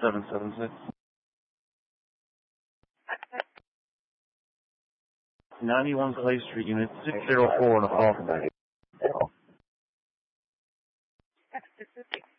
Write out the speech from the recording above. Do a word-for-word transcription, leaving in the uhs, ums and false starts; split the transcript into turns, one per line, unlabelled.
seven seven six. ninety-one Clay Street, Unit six zero four in a call from